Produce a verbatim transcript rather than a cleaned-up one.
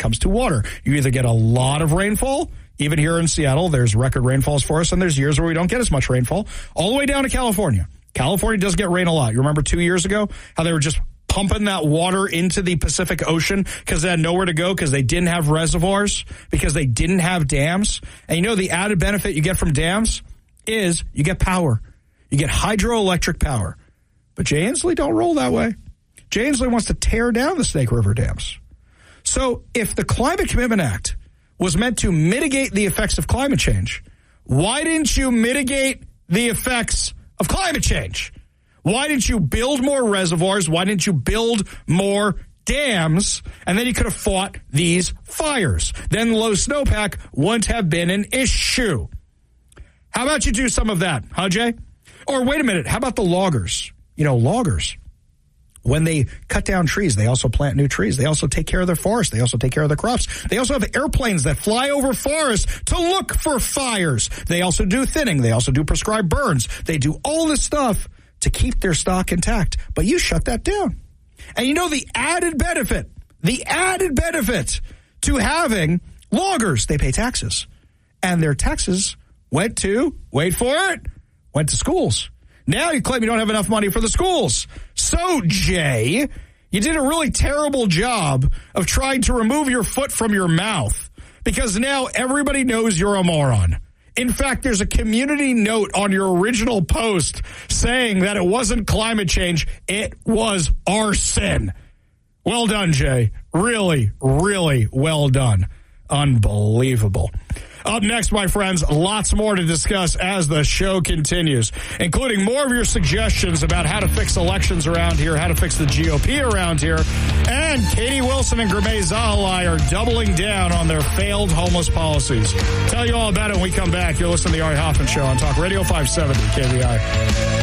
comes to water. You either get a lot of rainfall, even here in Seattle, there's record rainfalls for us, and there's years where we don't get as much rainfall, all the way down to California. California does get rain a lot. You remember two years ago how they were just pumping that water into the Pacific Ocean because they had nowhere to go because they didn't have reservoirs, because they didn't have dams? And you know the added benefit you get from dams is you get power. You get hydroelectric power. But Jay Inslee don't roll that way. Jay Inslee wants to tear down the Snake River dams. So if the Climate Commitment Act was meant to mitigate the effects of climate change, why didn't you mitigate the effects of climate change? Why didn't you build more reservoirs? Why didn't you build more dams? And then you could have fought these fires. Then low snowpack wouldn't have been an issue. How about you do some of that, huh, Jay? Or wait a minute, how about the loggers? You know, loggers, when they cut down trees, they also plant new trees. They also take care of their forests. They also take care of their crops. They also have airplanes that fly over forests to look for fires. They also do thinning. They also do prescribed burns. They do all this stuff to keep their stock intact. But you shut that down. And you know the added benefit, the added benefit to having loggers, they pay taxes. And their taxes went to, wait for it, went to schools. Now you claim you don't have enough money for the schools. So, Jay, you did a really terrible job of trying to remove your foot from your mouth because now everybody knows you're a moron. In fact, there's a community note on your original post saying that it wasn't climate change, it was arson. Well done, Jay. Really, really well done. Unbelievable. Up next, my friends, lots more to discuss as the show continues, including more of your suggestions about how to fix elections around here, how to fix the G O P around here, and Katie Wilson and Gurmeet Zalai are doubling down on their failed homeless policies. Tell you all about it when we come back. You're listening to the Ari Hoffman Show on Talk Radio five seventy K V I.